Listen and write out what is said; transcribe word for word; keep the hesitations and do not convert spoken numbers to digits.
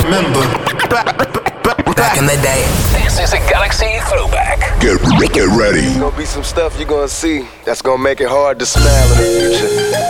remember. Back in the day. This is a Galaxy Throwback. Get, get ready. There's gonna be some stuff you're gonna see that's gonna make it hard to smile in the future.